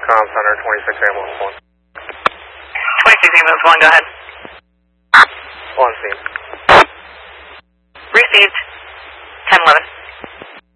comm center, 26 ambulance 1. 26 ambulance 1, go ahead. On scene. Received. 1011.